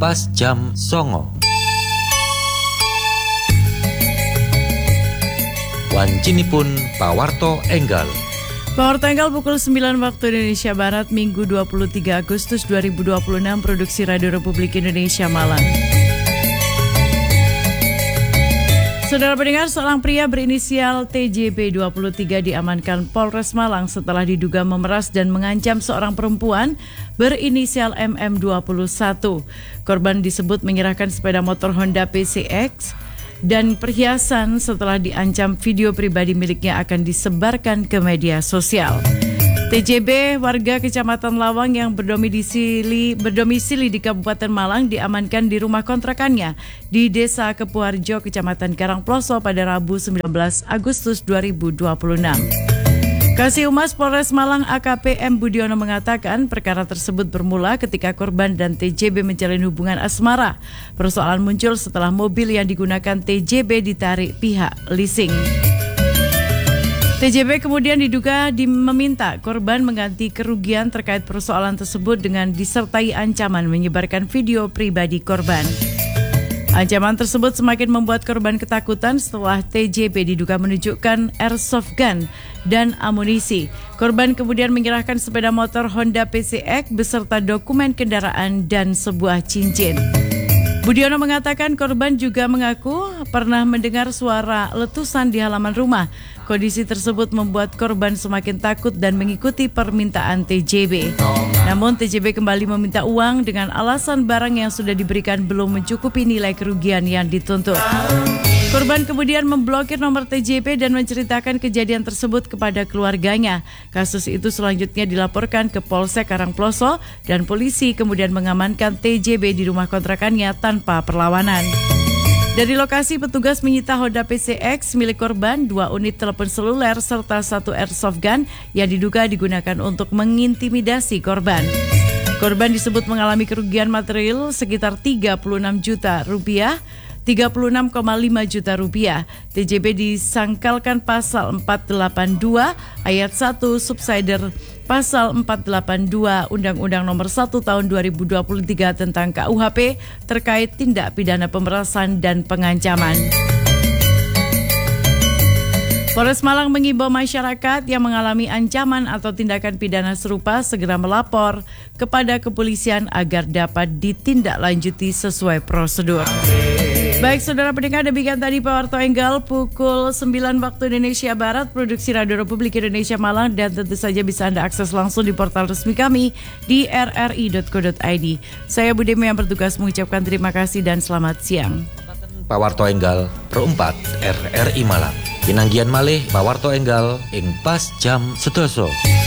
pas jam 09.00. Wancinipun pawarto enggal. Pawarto enggal pukul 9 waktu Indonesia Barat, Minggu 23 Agustus 2026, Produksi Radio Republik Indonesia Malang. Saudara pendengar, seorang pria berinisial TJB 23 diamankan Polres Malang setelah diduga memeras dan mengancam seorang perempuan berinisial MM 21. Korban disebut menyerahkan sepeda motor Honda PCX dan perhiasan setelah diancam video pribadi miliknya akan disebarkan ke media sosial. TJB, warga Kecamatan Lawang yang berdomisili di Kabupaten Malang, diamankan di rumah kontrakannya di Desa Kepuharjo, Kecamatan Karangploso pada Rabu 19 Agustus 2026. Kasih Humas Polres Malang AKP M. Budiono mengatakan perkara tersebut bermula ketika korban dan TJB menjalin hubungan asmara. Persoalan muncul setelah mobil yang digunakan TJB ditarik pihak leasing. TJB kemudian diduga meminta korban mengganti kerugian terkait persoalan tersebut dengan disertai ancaman menyebarkan video pribadi korban. Ancaman tersebut semakin membuat korban ketakutan setelah TJB diduga menunjukkan airsoft gun dan amunisi. Korban kemudian menyerahkan sepeda motor Honda PCX beserta dokumen kendaraan dan sebuah cincin. Budiono mengatakan korban juga mengaku pernah mendengar suara letusan di halaman rumah. Kondisi tersebut membuat korban semakin takut dan mengikuti permintaan TJB. Namun TJB kembali meminta uang dengan alasan barang yang sudah diberikan belum mencukupi nilai kerugian yang dituntut. Korban kemudian memblokir nomor TJB dan menceritakan kejadian tersebut kepada keluarganya. Kasus itu selanjutnya dilaporkan ke Polsek Karangploso dan polisi kemudian mengamankan TJB di rumah kontrakannya tanpa perlawanan. Dari lokasi petugas menyita Honda PCX milik korban, 2 unit telepon seluler serta 1 airsoft gun yang diduga digunakan untuk mengintimidasi korban. Korban disebut mengalami kerugian material sekitar 36 juta rupiah. 36,5 juta rupiah. TJB disangkalkan pasal 482 ayat 1 subsider pasal 482 Undang-Undang Nomor 1 Tahun 2023 tentang KUHP terkait tindak pidana pemerasan dan pengancaman. Polres Malang mengimbau masyarakat yang mengalami ancaman atau tindakan pidana serupa segera melapor kepada kepolisian agar dapat ditindaklanjuti sesuai prosedur. Baik saudara pendengar, demikian tadi Pawarto Enggal pukul 9 waktu Indonesia Barat, Produksi Radio Republik Indonesia Malang, dan tentu saja bisa Anda akses langsung di portal resmi kami di rri.co.id. Saya Budemi yang bertugas mengucapkan terima kasih dan selamat siang. Pawarto Enggal Pro 4 RRI Malang. Pinanggian malih Pawarto Enggal ing pas jam 12.00.